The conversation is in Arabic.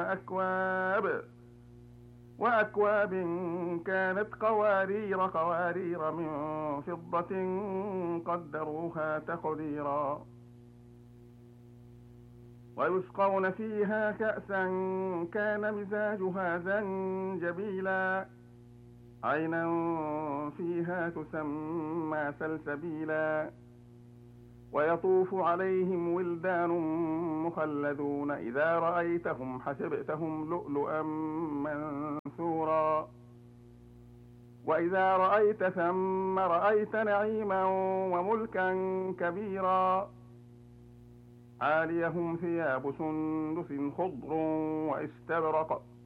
وأكواب كانت قوارير من فضة قدروها تقديرا ويسقون فيها كأسا كان مزاجها زنجبيلا عينا فيها تسمى سلسبيلا ويطوف عليهم ولدان مخلدون إذا رأيتهم حسبتهم لؤلؤا منثورا وإذا رأيت ثم رأيت نعيما وملكا كبيرا عاليهم ثياب سندس خضر واستبرق